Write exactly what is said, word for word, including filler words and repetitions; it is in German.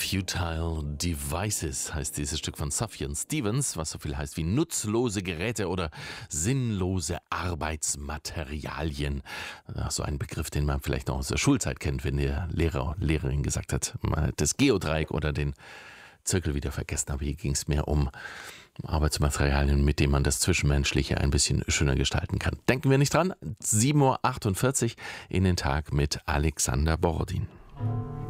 Futile Devices heißt dieses Stück von Sufjan Stevens, was so viel heißt wie nutzlose Geräte oder sinnlose Arbeitsmaterialien. So ein Begriff, den man vielleicht noch aus der Schulzeit kennt, wenn der Lehrer, Lehrerin gesagt hat, das Geodreieck oder den Zirkel wieder vergessen. Aber hier ging es mehr um Arbeitsmaterialien, mit denen man das Zwischenmenschliche ein bisschen schöner gestalten kann. Denken wir nicht dran. sieben Uhr achtundvierzig in den Tag mit Alexander Borodin.